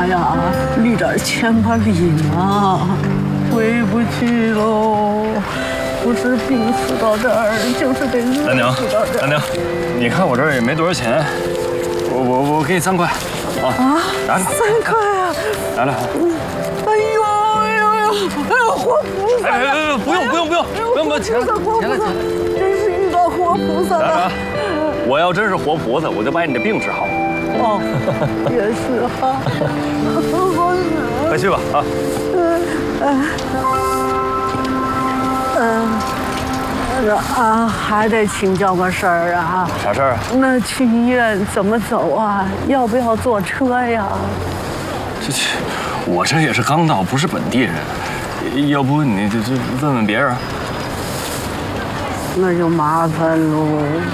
呀，离这儿千把里呢，回不去喽。不是病死到这儿，就是得饿死到这儿。 大娘，你看我这儿也没多少钱，我给你3块，啊，拿着。 3块啊！ 拿着。 哎呦，活菩萨！ 哎，不用，钱了， 真是遇到活菩萨了。 我要真是活菩萨，我就把你的病治好。 哦，也是哈。 快去吧啊。还得请教个事儿啊。 啥事儿啊？ 那去医院怎么走啊？要不要坐车呀？ 我这也是刚到，不是本地人，要不你就问问别人。 那就麻烦喽。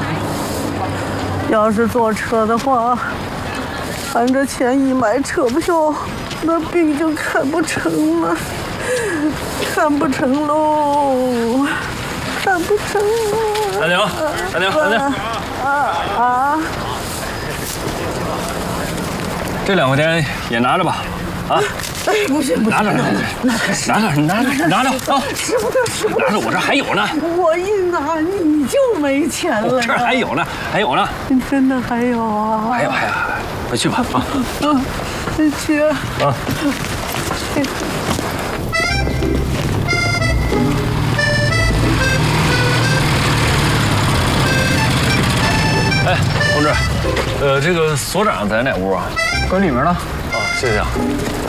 要是坐车的话，按着钱一买车票，那病就看不成了，看不成喽。 大娘，这2块钱也拿着吧，啊！ 哎，不行， 拿着， 那可是拿着啊！ 使不得， 拿着，我这还有呢。 我一拿你就没钱了。 这儿还有呢。 真的还有啊？ 还有，快去吧啊！ 去啊！ 哎，同志，这个所长在哪屋啊？ 搁里面呢。 啊，谢谢啊。